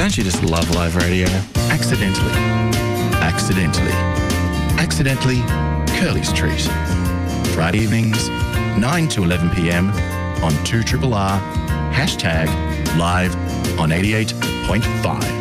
Don't you just love live radio? Accidentally. Accidentally. Accidentally, Curly Street. Friday evenings, 9 to 11 p.m. on 2RRR, hashtag live on 88.5.